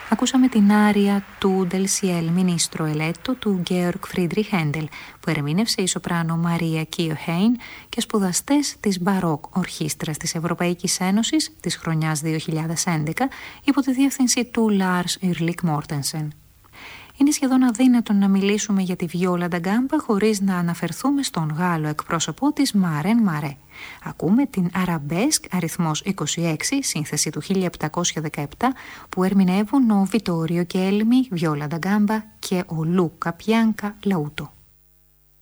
Ακούσαμε την άρια του Del Ciel Ministro Eletto του Georg Friedrich Händel, που ερμήνευσε η σοπράνο Μαρία Κιοχέιν και σπουδαστές της Μπαρόκ Ορχήστρας της Ευρωπαϊκής Ένωσης της χρονιάς 2011 υπό τη διεύθυνση του Lars Ulrik Mortensen. Είναι σχεδόν αδύνατον να μιλήσουμε για τη Βιόλα ντα Γκάμπα χωρίς να αναφερθούμε στον Γάλλο εκπρόσωπό της Μάρεν Μαρέ. Ακούμε την Αραμπέσκ αριθμός 26, σύνθεση του 1717, που ερμηνεύουν ο Βιτόριο Κέλμι, Βιόλα ντα Γκάμπα, και ο Λούκα Πιάνκα, Λαούτο.